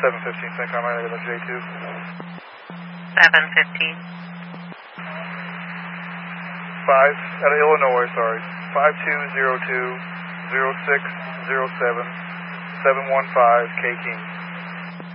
715 St. Carmine, the J2. 715. 5, out of Illinois, sorry. 5202 0607 715 K King.